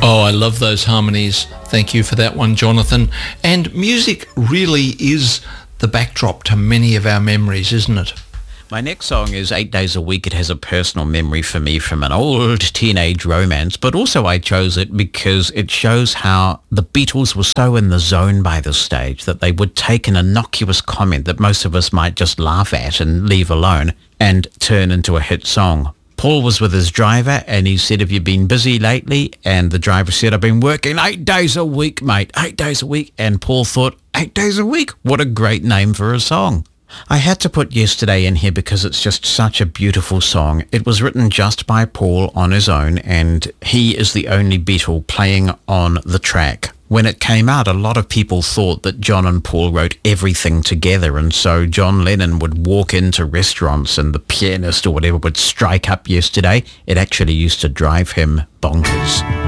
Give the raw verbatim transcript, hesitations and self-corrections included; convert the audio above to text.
Oh, I love those harmonies. Thank you for that one, Jonathan. And music really is the backdrop to many of our memories, isn't it? My next song is Eight Days a Week. It has a personal memory for me from an old teenage romance, but also I chose it because it shows how the Beatles were so in the zone by this stage that they would take an innocuous comment that most of us might just laugh at and leave alone and turn into a hit song. Paul was with his driver and he said, have you been busy lately? And the driver said, I've been working eight days a week, mate, eight days a week. And Paul thought, eight days a week? What a great name for a song. I had to put Yesterday in here because it's just such a beautiful song. It was written just by Paul on his own, and he is the only Beatle playing on the track. When it came out, a lot of people thought that John and Paul wrote everything together, and so John Lennon would walk into restaurants and the pianist or whatever would strike up Yesterday. It actually used to drive him bonkers.